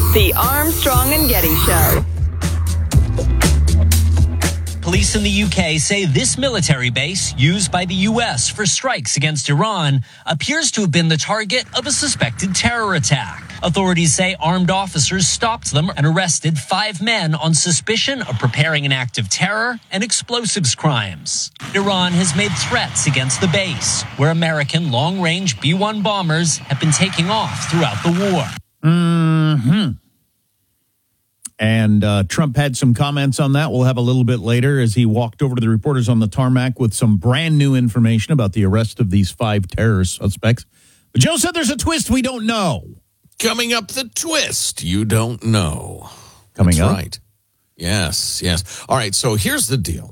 The Armstrong and Getty Show. Police in the UK say this military base, used by the U.S. for strikes against Iran, appears to have been the target of a suspected terror attack. Authorities say armed officers stopped them and arrested 5 men on suspicion of preparing an act of terror and explosives crimes. Iran has made threats against the base, where American long-range B-1 bombers have been taking off throughout the war. And Trump had some comments on that. We'll have a little bit later as he walked over to the reporters on the tarmac with some brand new information about the arrest of these 5 terrorist suspects. But Joe said there's a twist we don't know. Coming up, the twist you don't know. Coming up? Right. Yes. All right, so here's the deal.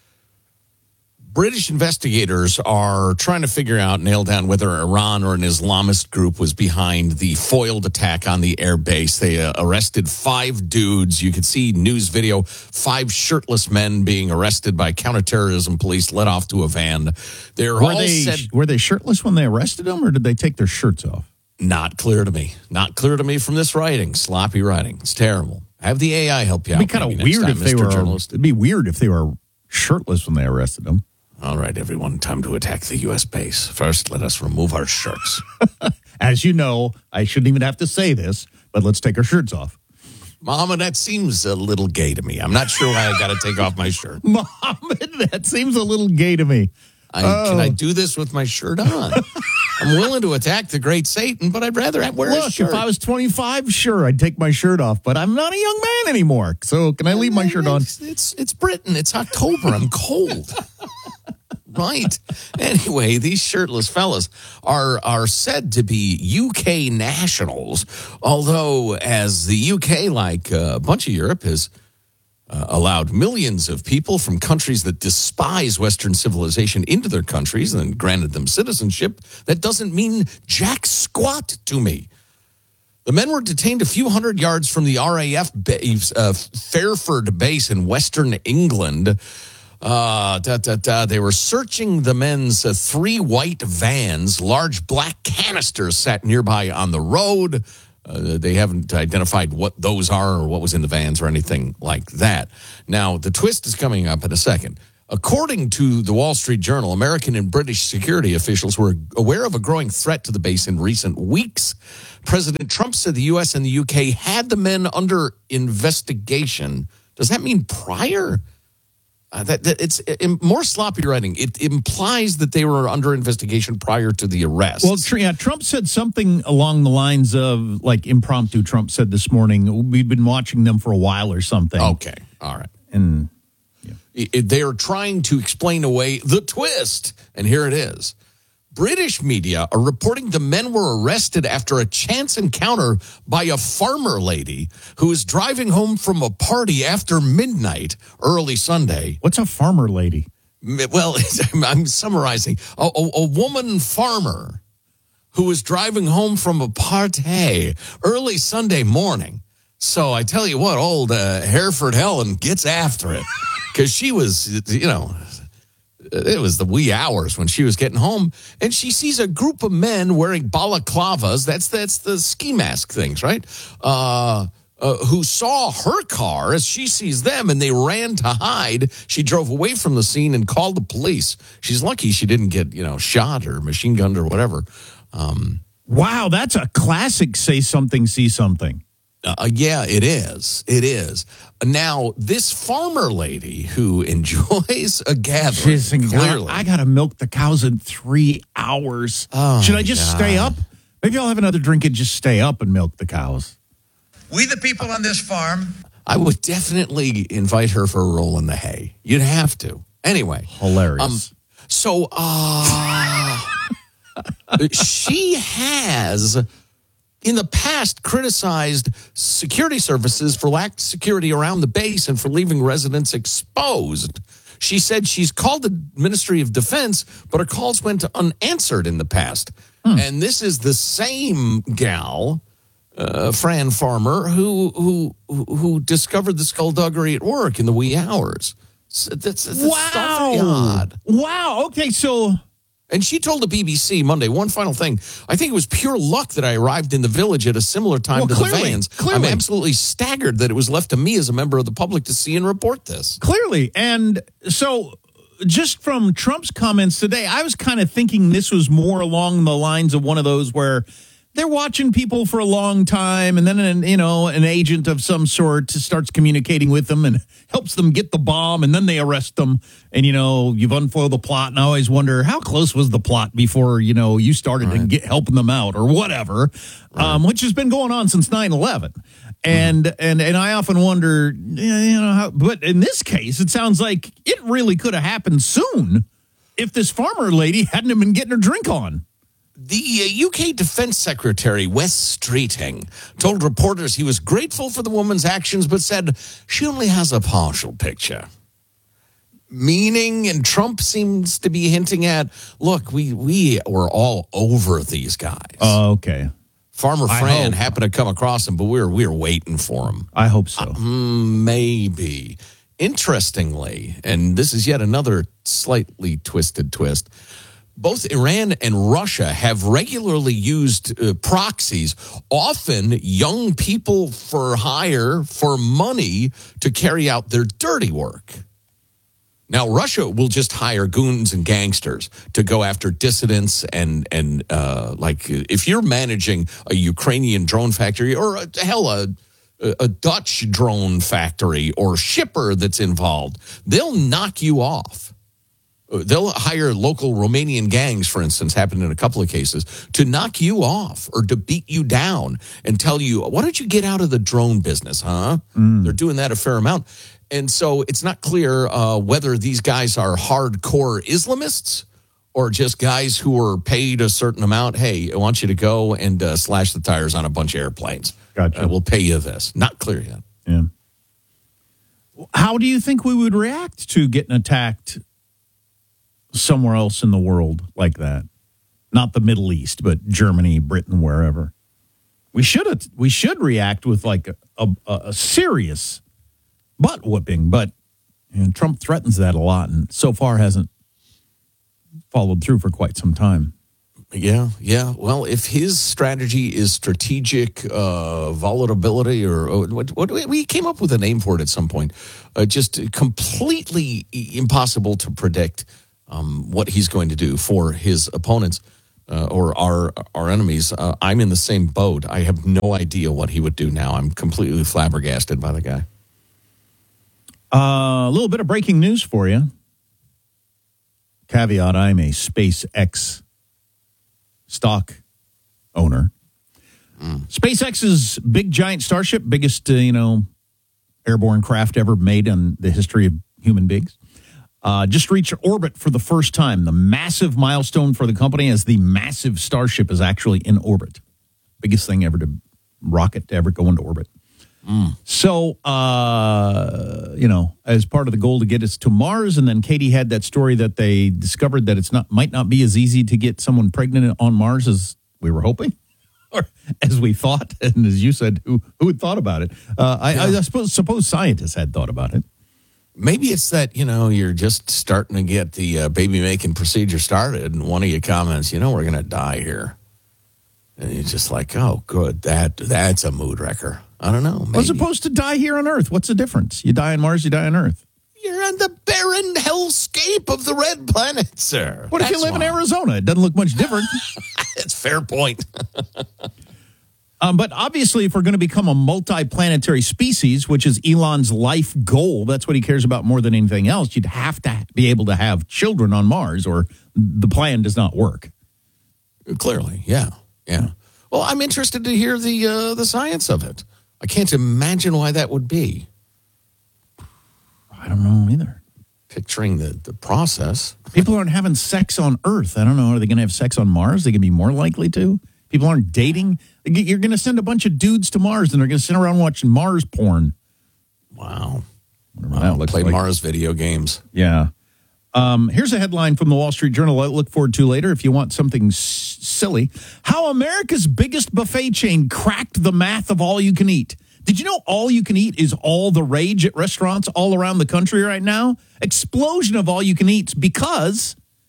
British investigators are trying to nail down whether Iran or an Islamist group was behind the foiled attack on the air base. They arrested 5 dudes. You could see news video, 5 shirtless men being arrested by counterterrorism police, led off to a van. Were they shirtless when they arrested them, or did they take their shirts off? Not clear to me. Not clear to me from this writing. Sloppy writing. It's terrible. Have the AI help you out. It'd be kind of weird if they were. It'd be weird if they were shirtless when they arrested them. All right, everyone, time to attack the U.S. base. First, let us remove our shirts. As you know, I shouldn't even have to say this, but let's take our shirts off. Mohammed, that seems a little gay to me. I'm not sure why I got to take off my shirt. Mohammed, that seems a little gay to me. Can I do this with my shirt on? I'm willing to attack the great Satan, but I'd rather wear a shirt. If I was 25, sure, I'd take my shirt off, but I'm not a young man anymore. So can I leave my shirt on? It's Britain. It's October. I'm cold. Right. Anyway, these shirtless fellas are said to be UK nationals, although as the UK, like a bunch of Europe, has allowed millions of people from countries that despise Western civilization into their countries and granted them citizenship, that doesn't mean jack squat to me. The men were detained a few hundred yards from the RAF base, Fairford base in Western England. They were searching the men's 3 white vans. Large black canisters sat nearby on the road. They haven't identified what those are or what was in the vans or anything like that. Now, the twist is coming up in a second. According to the Wall Street Journal, American and British security officials were aware of a growing threat to the base in recent weeks. President Trump said the U.S. and the U.K. had the men under investigation. Does that mean prior? It's more sloppy writing. It implies that they were under investigation prior to the arrest. Well, yeah, Trump said something along the lines of, like, impromptu. Trump said this morning, we've been watching them for a while or something. Okay, all right. And they are trying to explain away the twist, and here it is. British media are reporting the men were arrested after a chance encounter by a farmer lady who was driving home from a party after midnight early Sunday. What's a farmer lady? Well, I'm summarizing. A woman farmer who was driving home from a party early Sunday morning. So I tell you what, old Hereford Helen gets after it because she was, it was the wee hours when she was getting home, and she sees a group of men wearing balaclavas. That's the ski mask things, right? Who saw her car as she sees them, and they ran to hide. She drove away from the scene and called the police. She's lucky she didn't get, shot or machine gunned or whatever. Wow, that's a classic say something, see something. Yeah, it is. It is. Now, this farmer lady who enjoys a gathering, clearly. I got to milk the cows in 3 hours. Oh, should I just stay up? Maybe I'll have another drink and just stay up and milk the cows. We, the people on this farm. I would definitely invite her for a roll in the hay. You'd have to. Anyway. Hilarious. She has, in the past, criticized security services for lack of security around the base and for leaving residents exposed. She said she's called the Ministry of Defense, but her calls went unanswered in the past. And this is the same gal, Fran Farmer, who discovered the skullduggery at work in the wee hours. So that's wow. odd. Wow. Okay, so And she told the BBC Monday, one final thing. I think it was pure luck that I arrived in the village at a similar time to the vans. I'm absolutely staggered that it was left to me as a member of the public to see and report this. Clearly. And so just from Trump's comments today, I was kind of thinking this was more along the lines of one of those where they're watching people for a long time, and then an agent of some sort starts communicating with them and helps them get the bomb, and then they arrest them. And you've unfoiled the plot, and I always wonder how close was the plot before you started helping them out or whatever, which has been going on since 9/11. And I often wonder, how. But in this case, it sounds like it really could have happened soon if this farmer lady hadn't been getting her drink on. The UK Defence Secretary, Wes Streeting, told reporters he was grateful for the woman's actions, but said she only has a partial picture. Meaning, and Trump seems to be hinting at, look, we were all over these guys. Oh, okay. Farmer Fran happened to come across him, but we were waiting for him. I hope so. Maybe. Interestingly, and this is yet another slightly twisted twist, both Iran and Russia have regularly used proxies, often young people for hire, for money, to carry out their dirty work. Now, Russia will just hire goons and gangsters to go after dissidents and like if you're managing a Ukrainian drone factory or a Dutch drone factory or shipper that's involved, they'll knock you off. They'll hire local Romanian gangs, for instance, happened in a couple of cases, to knock you off or to beat you down and tell you, why don't you get out of the drone business, huh? They're doing that a fair amount. And so it's not clear whether these guys are hardcore Islamists or just guys who are paid a certain amount. Hey, I want you to go and slash the tires on a bunch of airplanes. Gotcha. We'll pay you this. Not clear yet. Yeah. How do you think we would react to getting attacked somewhere else in the world like that? Not the Middle East, but Germany, Britain, wherever. We should react with like a serious butt whooping, but Trump threatens that a lot, and so far hasn't followed through for quite some time. Yeah. Well, if his strategy is strategic volatility, or what we came up with a name for it at some point, just completely impossible to predict what he's going to do for his opponents or our enemies. I'm in the same boat. I have no idea what he would do now. I'm completely flabbergasted by the guy. A little bit of breaking news for you. Caveat, I'm a SpaceX stock owner. SpaceX's big giant Starship, biggest, airborne craft ever made in the history of human beings, just reached orbit for the first time. The massive milestone for the company as the massive Starship is actually in orbit. Biggest thing ever rocket to ever go into orbit. So, as part of the goal to get us to Mars, and then Katie had that story that they discovered that might not be as easy to get someone pregnant on Mars as we were hoping, or as we thought, and as you said, who had thought about it? I suppose scientists had thought about it. Maybe it's that, you're just starting to get the baby-making procedure started, and one of your comments, we're going to die here. And you're just like, oh, good, that's a mood wrecker. I don't know. Maybe. As opposed to die here on Earth. What's the difference? You die on Mars, you die on Earth. You're on the barren hellscape of the red planet, sir. What if you live in Arizona? It doesn't look much different. That's a fair point. But obviously, if we're going to become a multi-planetary species, which is Elon's life goal, that's what he cares about more than anything else, you'd have to be able to have children on Mars or the plan does not work. Clearly, yeah. Well, I'm interested to hear the science of it. I can't imagine why that would be. I don't know either. Picturing the process. People aren't having sex on Earth. I don't know. Are they going to have sex on Mars? They can be more likely to. People aren't dating. You're going to send a bunch of dudes to Mars, and they're going to sit around watching Mars porn. Wow. Play Mars video games. Yeah. Here's a headline from the Wall Street Journal I look forward to later if you want something silly. How America's biggest buffet chain cracked the math of all you can eat. Did you know all you can eat is all the rage at restaurants all around the country right now? Explosion of all you can eats because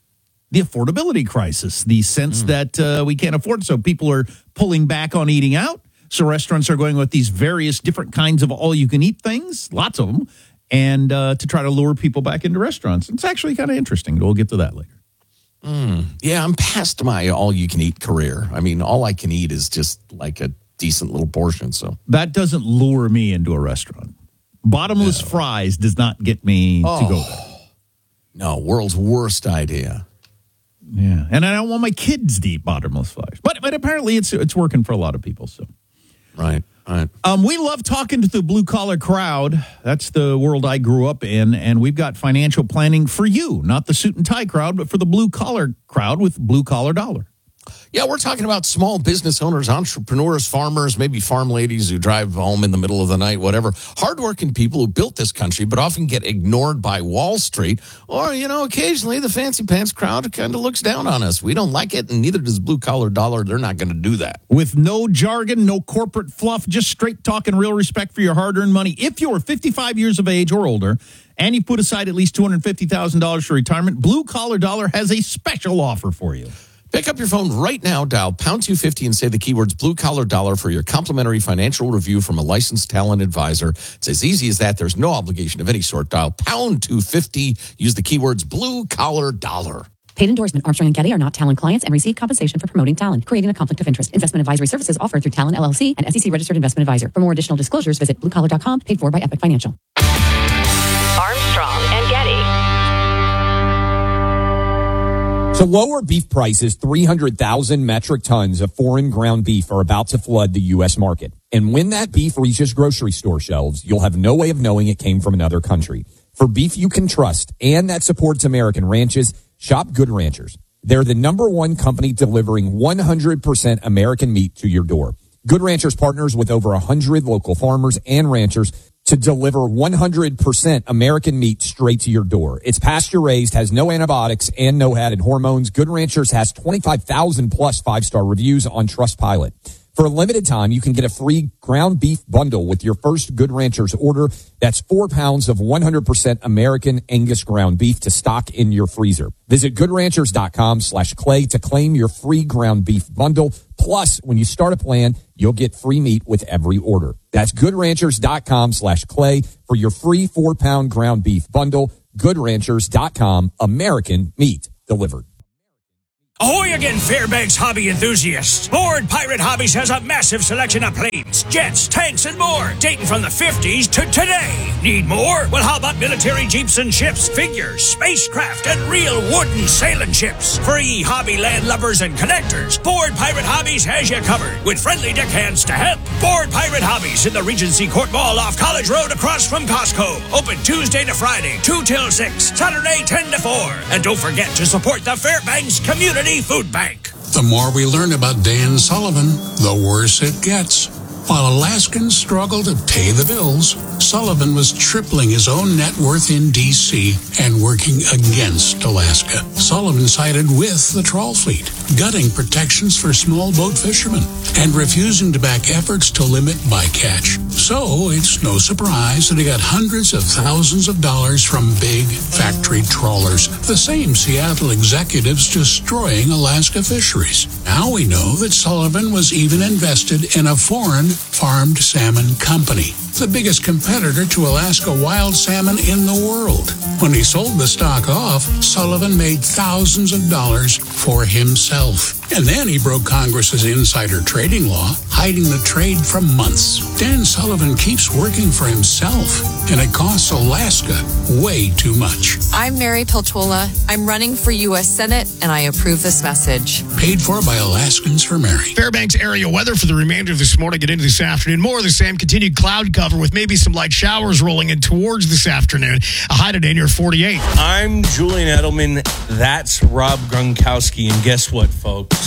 the affordability crisis, the sense that we can't afford. So people are pulling back on eating out. So restaurants are going with these various different kinds of all-you-can-eat things, lots of them, and to try to lure people back into restaurants. It's actually kind of interesting. We'll get to that later. Yeah, I'm past my all-you-can-eat career. I mean, all I can eat is just like a decent little portion. So that doesn't lure me into a restaurant. Bottomless fries does not get me to go there. No, world's worst idea. Yeah, and I don't want my kids to eat bottomless fries. But apparently it's working for a lot of people, so. Right. We love talking to the blue-collar crowd. That's the world I grew up in, and we've got financial planning for you, not the suit and tie crowd, but for the blue-collar crowd with Blue Collar Dollar. Yeah, we're talking about small business owners, entrepreneurs, farmers, maybe farm ladies who drive home in the middle of the night, whatever. Hardworking people who built this country, but often get ignored by Wall Street. Or, occasionally the fancy pants crowd kind of looks down on us. We don't like it, and neither does Blue Collar Dollar. They're not going to do that. With no jargon, no corporate fluff, just straight talk and real respect for your hard-earned money. If you're 55 years of age or older, and you put aside at least $250,000 for retirement, Blue Collar Dollar has a special offer for you. Pick up your phone right now, dial pound 250 and say the keywords Blue Collar Dollar for your complimentary financial review from a licensed talent advisor. It's as easy as that. There's no obligation of any sort. Dial pound 250. Use the keywords Blue Collar Dollar. Paid endorsement. Armstrong & Getty are not Talent clients and receive compensation for promoting Talent, creating a conflict of interest. Investment advisory services offered through Talent LLC and SEC-registered investment advisor. For more additional disclosures, visit bluecollar.com, paid for by Epic Financial. Armstrong and Getty. So lower beef prices, 300,000 metric tons of foreign ground beef are about to flood the U.S. market. And when that beef reaches grocery store shelves, you'll have no way of knowing it came from another country. For beef you can trust and that supports American ranches, shop Good Ranchers. They're the #1 company delivering 100% American meat to your door. Good Ranchers partners with over 100 local farmers and ranchers to deliver 100% American meat straight to your door. It's pasture-raised, has no antibiotics, and no added hormones. Good Ranchers has 25,000 plus 5-star reviews on Trustpilot. For a limited time, you can get a free ground beef bundle with your first Good Ranchers order. That's 4 pounds of 100% American Angus ground beef to stock in your freezer. Visit goodranchers.com/clay to claim your free ground beef bundle. Plus, when you start a plan, you'll get free meat with every order. That's goodranchers.com/clay for your free 4-pound ground beef bundle. Goodranchers.com, American meat delivered. Ahoy again, Fairbanks hobby enthusiasts! Board Pirate Hobbies has a massive selection of planes, jets, tanks, and more, dating from the 50s to today. Need more? Well, how about military jeeps and ships, figures, spacecraft, and real wooden sailing ships? Free hobby land lovers and connectors. Board Pirate Hobbies has you covered with friendly deckhands to help. Board Pirate Hobbies in the Regency Court Mall off College Road across from Costco. Open Tuesday to Friday, 2 till 6, Saturday 10 to 4. And don't forget to support the Fairbanks Community Food Bank. The more we learn about Dan Sullivan, the worse it gets. While Alaskans struggle to pay the bills, Sullivan was tripling his own net worth in D.C. and working against Alaska. Sullivan sided with the trawl fleet, gutting protections for small boat fishermen and refusing to back efforts to limit bycatch. So it's no surprise that he got hundreds of thousands of dollars from big factory trawlers, the same Seattle executives destroying Alaska fisheries. Now we know that Sullivan was even invested in a foreign farmed salmon company, the biggest competitor to Alaska wild salmon in the world. When he sold the stock off, Sullivan made thousands of dollars for himself. And then he broke Congress's insider trading law, hiding the trade for months. Dan Sullivan keeps working for himself, and it costs Alaska way too much. I'm Mary Pilchula. I'm running for U.S. Senate, and I approve this message. Paid for by Alaskans for Mary. Fairbanks area weather for the remainder of this morning and into this afternoon. More of the same, continued cloud cover with maybe some light showers rolling in towards this afternoon. A high today near 48. I'm Julian Edelman. That's Rob Gronkowski. And guess what, folks?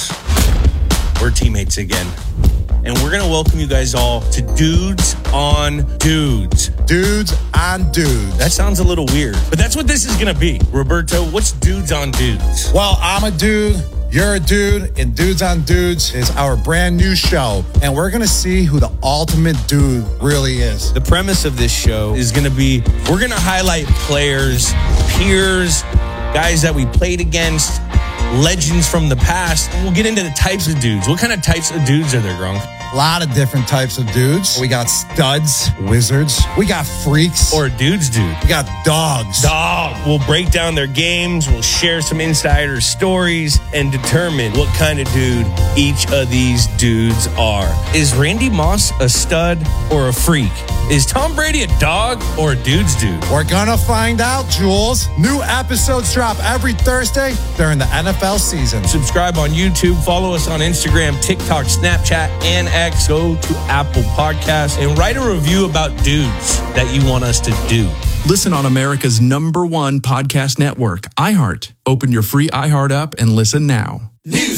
We're teammates again. And we're going to welcome you guys all to Dudes on Dudes. Dudes on Dudes. That sounds a little weird, but that's what this is going to be. Roberto, what's Dudes on Dudes? Well, I'm a dude. You're a dude, and Dudes on Dudes is our brand new show, and we're going to see who the ultimate dude really is. The premise of this show is going to be, we're going to highlight players, peers, guys that we played against, legends from the past. We'll get into the types of dudes. What kind of types of dudes are there, Gronk? A lot of different types of dudes. We got studs, wizards. We got freaks. Or dudes, dude. We got dogs. We'll break down their games. We'll share some insider stories and determine what kind of dude each of these dudes are. Is Randy Moss a stud or a freak? Is Tom Brady a dog or a dude's dude? We're gonna find out, Jules. New episodes drop every Thursday during the NFL season. Subscribe on YouTube. Follow us on Instagram, TikTok, Snapchat, and X. Go to Apple Podcasts and write a review about dudes that you want us to do. Listen on America's #1 podcast network, iHeart. Open your free iHeart app and listen now. News